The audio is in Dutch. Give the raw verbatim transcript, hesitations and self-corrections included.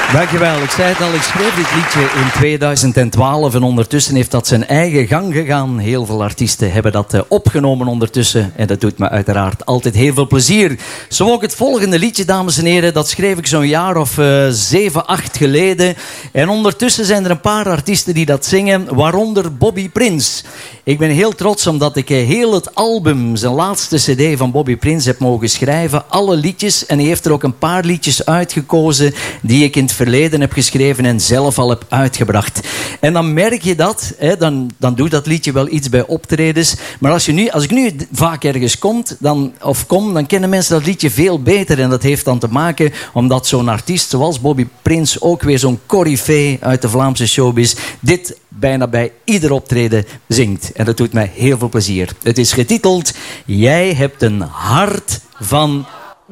Dankjewel. Ik zei het al, ik schreef dit liedje in tweeduizend twaalf en ondertussen heeft dat zijn eigen gang gegaan. Heel veel artiesten hebben dat uh, opgenomen ondertussen en dat doet me uiteraard altijd heel veel plezier. Zo ook het volgende liedje, dames en heren, dat schreef ik zo'n jaar of uh, zeven, acht geleden. En ondertussen zijn er een paar artiesten die dat zingen, waaronder Bobby Prince. Ik ben heel trots omdat ik uh, heel het album, zijn laatste cd van Bobby Prince, heb mogen schrijven. Alle liedjes, en hij heeft er ook een paar liedjes uitgekozen die ik in het verleden heb geschreven en zelf al heb uitgebracht. En dan merk je dat, hè, dan, dan doet dat liedje wel iets bij optredens. Maar als, je nu, als ik nu vaak ergens komt, dan, of kom, dan kennen mensen dat liedje veel beter. En dat heeft dan te maken omdat zo'n artiest zoals Bobby Prince, ook weer zo'n coryfee uit de Vlaamse showbiz, dit bijna bij ieder optreden zingt. En dat doet mij heel veel plezier. Het is getiteld Jij hebt een hart van